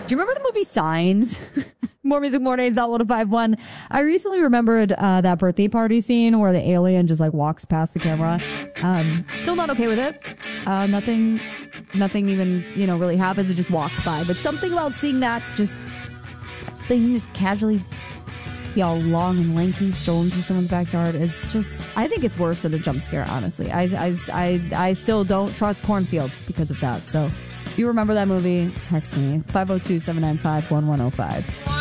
Do you remember the movie Signs? More Music Mornings, Out1051. I recently remembered that birthday party scene where the alien just like walks past the camera. Still not okay with it. Nothing even, really happens. It just walks by. But something about seeing that thing just casually be all long and lanky strolling through someone's backyard is just, I think it's worse than a jump scare, honestly. I still don't trust cornfields because of that. So if you remember that movie, text me 502-795-1105.